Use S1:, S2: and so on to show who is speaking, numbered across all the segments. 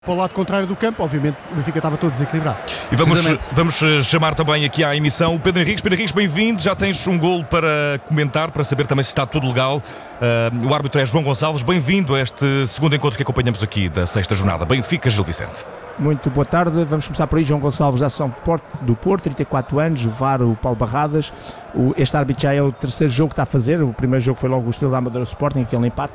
S1: para o lado contrário do campo, obviamente o Benfica estava todo desequilibrado.
S2: E vamos chamar também aqui à emissão o Pedro Henriques. Pedro Henriques, bem-vindo, já tens um golo para comentar, para saber também se está tudo legal. O árbitro é João Gonçalves, bem-vindo a este segundo encontro que acompanhamos aqui da sexta jornada. Benfica-Gil Vicente.
S3: Muito boa tarde, vamos começar por aí. João Gonçalves da Ação do Porto, 34 anos, VAR o Paulo Barradas. Este árbitro já é o terceiro jogo que está a fazer. O primeiro jogo foi logo o Estrela da Amadora Sporting, aquele empate.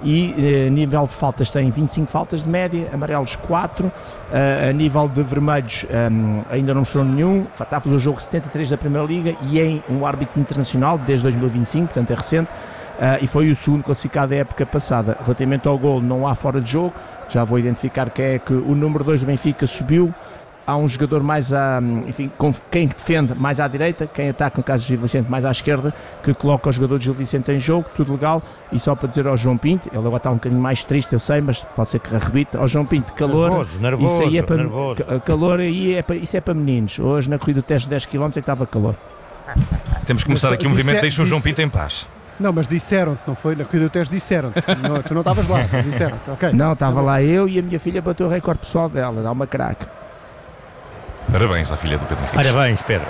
S3: E nível de faltas tem 25 faltas de média, amarelos 4. A nível de vermelhos ainda não mostrou nenhum. Está a fazer o jogo 73 da Primeira Liga e é um árbitro internacional desde 2025, portanto é recente. E foi o segundo classificado da época passada. Relativamente ao golo, não há fora de jogo. Já vou identificar quem é que o número 2 do Benfica subiu. Há um jogador mais quem defende mais à direita, quem ataca, no caso de Gil Vicente, mais à esquerda, que coloca o jogador de Gil Vicente em jogo, tudo legal. E só para dizer ao João Pinto, ele agora está um bocadinho mais triste, eu sei, mas pode ser que arrebite. Ao João Pinto, calor,
S4: nervoso,
S3: isso aí é para
S4: nervoso.
S3: Calor aí isso é para meninos. Hoje na corrida do teste de 10 km é que estava calor.
S2: Temos que começar aqui um movimento, deixa o João Pinto em paz.
S1: Não, mas disseram-te, não foi? Na corrida do teste disseram-te. Tu não estavas lá, mas disseram-te, ok.
S3: Não, estava lá eu e a minha filha bateu o recorde pessoal dela, dá uma craque.
S2: Parabéns à filha do Pedro Henriques.
S4: Parabéns, Pedro.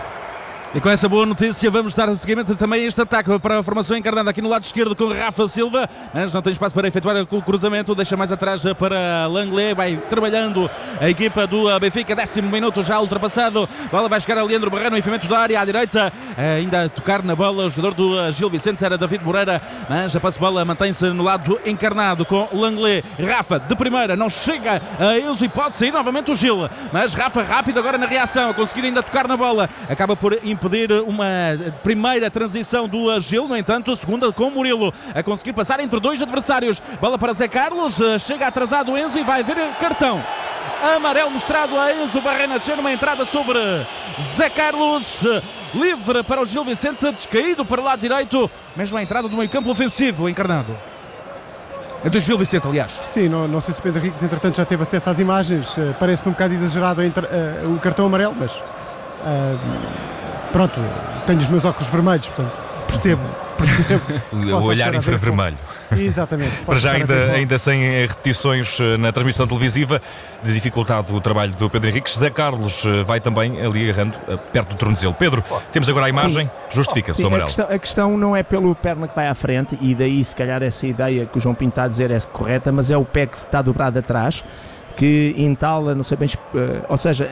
S5: E com essa boa notícia vamos dar seguimento também a este ataque para a formação encarnada aqui no lado esquerdo com Rafa Silva, mas não tem espaço para efetuar o cruzamento, deixa mais atrás para Langley, vai trabalhando a equipa do Benfica, 10º minuto já ultrapassado, a bola vai chegar a Leandro Barreiro no enfiamento da área à direita, ainda a tocar na bola o jogador do Gil Vicente era David Moreira, mas a passe-bola mantém-se no lado encarnado com Langley. Rafa de primeira, não chega a Enzo e pode sair novamente o Gil, mas Rafa rápido agora na reação, a conseguir ainda tocar na bola, acaba por impedir uma primeira transição do Gil, no entanto a segunda com Murilo, a conseguir passar entre dois adversários, bola para Zé Carlos, chega atrasado o Enzo e vai haver cartão amarelo mostrado a Enzo Barrenetxer numa entrada sobre Zé Carlos, livre para o Gil Vicente, descaído para o lado direito, mesmo a entrada do meio campo ofensivo encarnado. É do Gil Vicente, aliás.
S1: Sim, não sei se o Pedro Henriques entretanto já teve acesso às imagens, parece-me um bocado exagerado o cartão amarelo, mas pronto, tenho os meus óculos vermelhos, portanto percebo.
S2: O olhar infravermelho.
S1: Exatamente.
S2: Para já ainda sem repetições na transmissão televisiva, de dificultado o trabalho do Pedro Henriques. Zé Carlos vai também ali agarrando perto do tornozelo. Pedro, temos agora a imagem, justifica-se o amarelo.
S3: A questão não é pelo perna que vai à frente, e daí se calhar essa ideia que o João Pinto está a dizer é correta, mas é o pé que está dobrado atrás, que entala, não sei bem, ou seja,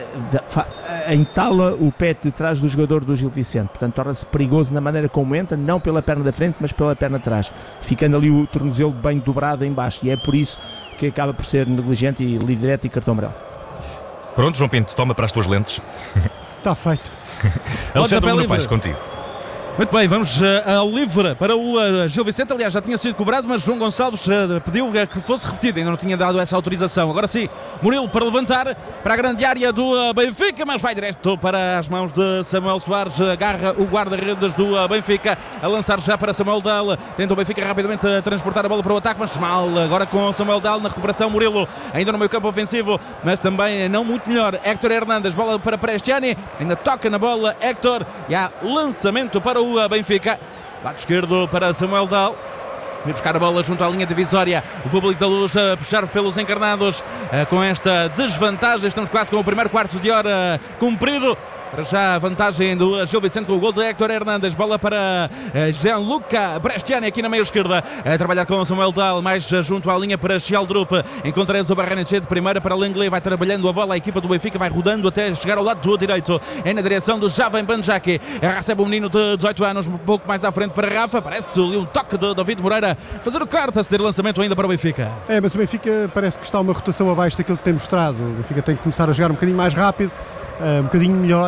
S3: entala o pé de trás do jogador do Gil Vicente, portanto torna-se perigoso na maneira como entra, não pela perna da frente, mas pela perna de trás, ficando ali o tornozelo bem dobrado em baixo, e é por isso que acaba por ser negligente e livre direto e cartão amarelo.
S2: Pronto, João Pinto, toma para as tuas lentes.
S1: Está feito.
S2: Alexandre Luna Paes, contigo.
S5: Muito bem, vamos ao livre para o Gil Vicente. Aliás, já tinha sido cobrado, mas João Gonçalves pediu que fosse repetido, ainda não tinha dado essa autorização. Agora sim, Murilo para levantar para a grande área do Benfica, mas vai direto para as mãos de Samuel Soares, agarra o guarda-redes do Benfica, a lançar já para Samuel Dal, tenta o Benfica rapidamente a transportar a bola para o ataque, mas mal, agora com Samuel Dal na recuperação, Murilo ainda no meio campo ofensivo, mas também não muito melhor, Héctor Hernández, bola para Prestiani, ainda toca na bola, Héctor, e há lançamento para o Benfica, lado esquerdo para Samuel Dal, vai buscar a bola junto à linha divisória, o público da Luz a puxar pelos encarnados, com esta desvantagem, estamos quase com o primeiro quarto de hora cumprido. Para já a vantagem do Gil Vicente com o gol de Héctor Hernández, bola para Gianluca Prestiani aqui na meia esquerda, a trabalhar com Samuel Dal, mais junto à linha para Sheldrup, encontra Enzo Barrenetxer de primeira para Langley, vai trabalhando a bola, a equipa do Benfica vai rodando até chegar ao lado do direito, é na direção do Javan Banjaki, recebe um menino de 18 anos, um pouco mais à frente para Rafa, parece ali um toque de David Moreira, fazer o corte, a ceder lançamento ainda para o Benfica.
S1: Mas o Benfica parece que está uma rotação abaixo daquilo que tem mostrado, o Benfica tem que começar a jogar um bocadinho mais rápido, um bocadinho melhor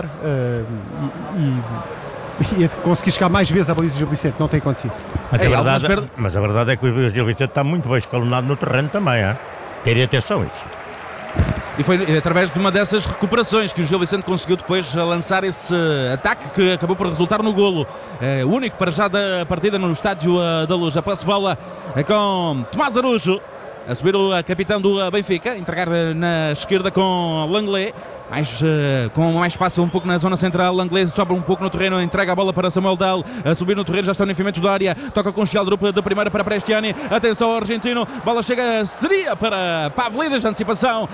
S1: e conseguir chegar mais vezes à baliza do Gil Vicente, não tem acontecido.
S4: Mas a verdade é que o Gil Vicente está muito bem escalonado no terreno também, hein? Terem atenção a isso.
S5: E foi através de uma dessas recuperações que o Gil Vicente conseguiu depois lançar esse ataque que acabou por resultar no golo. O único para já da partida no Estádio da Luz. A passe-bola com Tomás Araújo. A subir o capitão do Benfica, entregar na esquerda com Langley, com mais espaço um pouco na zona central. Langley sobra um pouco no terreno, entrega a bola para Samuel Dal, a subir no terreno, já está no enfiamento da área, toca com Sheldrup de primeira para Prestiani, atenção ao argentino, bola chega, seria para Pavlidis, antecipação